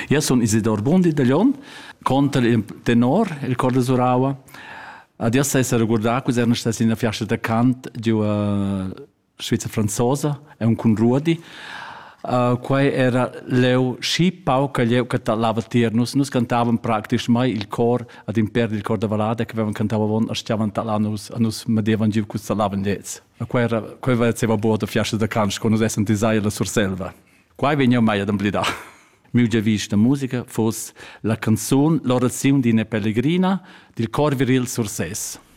Io sono Isidor Bondi da Lion, conta il tenor, il cor de Suraua. Adesso si ricorda che erano stati in una fiascia da cant di una Svizzera franzosa, è un conruodi. Quai era leu sci pauca leu che lava tiernos. Nus cantavamo praktisch mai il cor ad imperdi il cor da Valada, che avevamo cantato von, stiavano talanus, a nus medevan giù che stalavano liez. Quai era buona da fiascia da cant, con nus essen desaia la surselva. Quai veniamo mai ad amblida. Mio già vista musica fosse la canzone, l'orazione di Pellegrina, del cor viril sur ses.